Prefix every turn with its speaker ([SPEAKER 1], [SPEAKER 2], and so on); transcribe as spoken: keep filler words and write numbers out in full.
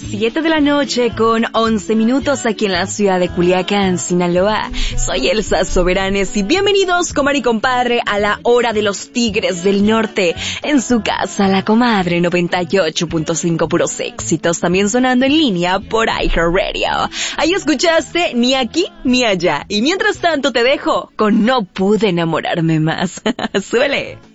[SPEAKER 1] siete de la noche con once minutos aquí en la ciudad de Culiacán, Sinaloa. Soy Elsa Soberanes y bienvenidos, comadre y compadre, a la hora de los Tigres del Norte. En su casa, La Comadre noventa y ocho punto cinco, puros éxitos, también sonando en línea por iHeartRadio. Ahí escuchaste Ni Aquí Ni Allá. Y mientras tanto te dejo con No Pude Enamorarme Más. Suele.